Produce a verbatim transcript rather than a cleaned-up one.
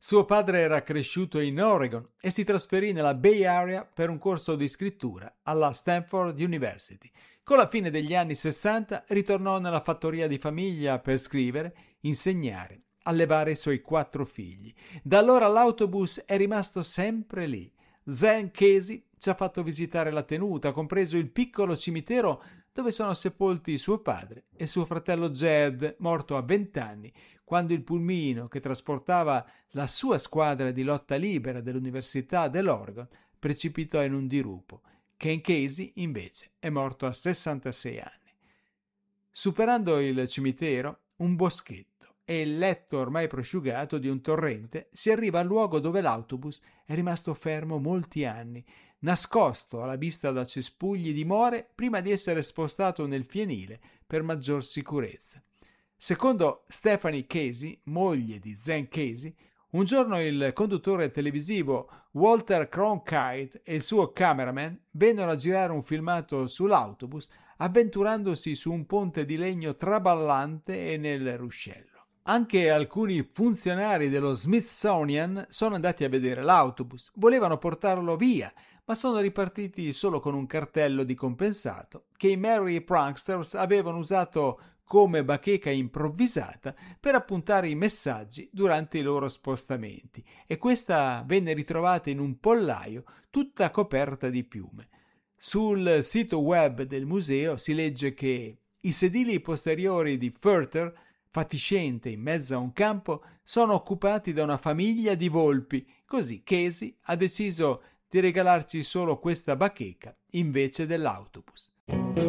Suo padre era cresciuto in Oregon e si trasferì nella Bay Area per un corso di scrittura alla Stanford University. Con la fine degli anni sessanta ritornò nella fattoria di famiglia per scrivere, insegnare, allevare i suoi quattro figli. Da allora l'autobus è rimasto sempre lì. Zen Casey ci ha fatto visitare la tenuta, compreso il piccolo cimitero dove sono sepolti suo padre e suo fratello Jed, morto a vent'anni, quando il pulmino che trasportava la sua squadra di lotta libera dell'Università dell'Oregon precipitò in un dirupo. Ken Casey, invece, è morto a sessantasei anni. Superando il cimitero, un boschetto e il letto ormai prosciugato di un torrente, si arriva al luogo dove l'autobus è rimasto fermo molti anni, nascosto alla vista da cespugli di more prima di essere spostato nel fienile per maggior sicurezza. Secondo Stephanie Casey, moglie di Zen Casey, un giorno il conduttore televisivo Walter Cronkite e il suo cameraman vennero a girare un filmato sull'autobus avventurandosi su un ponte di legno traballante e nel ruscello. Anche alcuni funzionari dello Smithsonian sono andati a vedere l'autobus, volevano portarlo via, ma sono ripartiti solo con un cartello di compensato che i Merry Pranksters avevano usato come bacheca improvvisata per appuntare i messaggi durante i loro spostamenti, e questa venne ritrovata in un pollaio tutta coperta di piume. Sul sito web del museo si legge che i sedili posteriori di Furter, fatiscente in mezzo a un campo, sono occupati da una famiglia di volpi, così Casey ha deciso di regalarci solo questa bacheca invece dell'autobus.